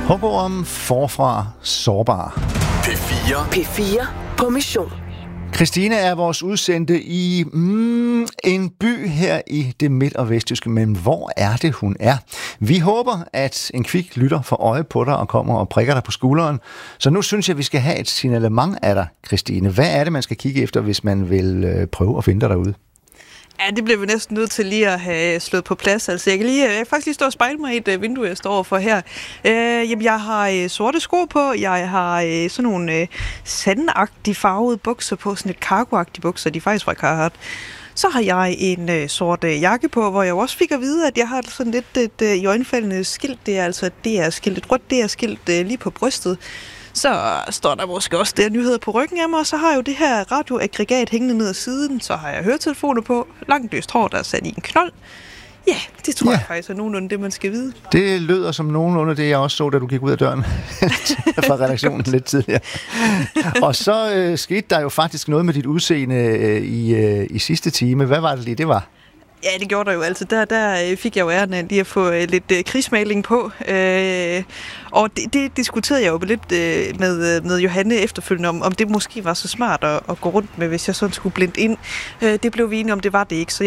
Hugorm forfra sårbar. P4 på mission. Christine er vores udsendte i en by her i det midt- og vestjyske, men hvor er det, hun er? Vi håber, at en kvik lytter for øje på dig og kommer og prikker dig på skulderen. Så nu synes jeg, vi skal have et signalement af dig, Christine. Hvad er det, man skal kigge efter, hvis man vil prøve at finde dig derude? Ja, det bliver vi næsten nødt til lige at have slået på plads. Altså, jeg kan faktisk lige stå og spejle mig i et vindue, jeg står overfor her. Jamen, jeg har sorte sko på. Jeg har sådan nogle sandagtige farvede bukser på. Sådan et cargo-agtige bukser. De er faktisk fra Carhartt. Så har jeg en sort jakke på, hvor jeg også fik at vide, at jeg har sådan lidt et iøjnefaldende skilt. Det er altså DR-skilt. Et rødt DR-skilt lige på brystet. Så står der måske også der nyheder på ryggen af mig, og så har jeg jo det her radioaggregat hængende ned ad siden. Så har jeg høretelefoner på, langt løst hår, der er sat i en knold. Ja, det tror jeg faktisk er nogenlunde det, man skal vide. Det lyder som nogenlunde det, jeg også så, da du gik ud af døren fra redaktionen lidt tidligere. Og så skete der jo faktisk noget med dit udseende i sidste time. Hvad var det lige, det var? Ja, det gjorde der jo altså. Der fik jeg jo æren af lige at få lidt krigsmaling på. Og det diskuterede jeg jo lidt med Johanne efterfølgende, om det måske var så smart at gå rundt med, hvis jeg sådan skulle blinde ind. Det blev vi enige om, det var det ikke. Så